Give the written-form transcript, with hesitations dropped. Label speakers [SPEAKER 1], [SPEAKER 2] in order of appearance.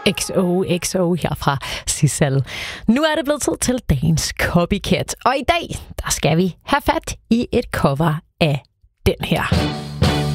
[SPEAKER 1] XOXO herfra Sissel. Nu er det blevet tid til dagens copycat, og i dag der skal vi have fat i et cover af den her.